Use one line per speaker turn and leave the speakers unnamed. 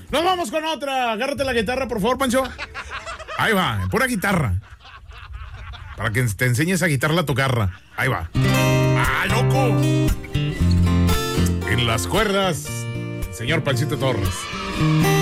Nos vamos con otra. Agárrate la guitarra, por favor, Pancho. Ahí va, pura guitarra. Para que te enseñes a quitar la tocarra. Ahí va. ¡Ah, loco! En las cuerdas, señor Panchito Torres.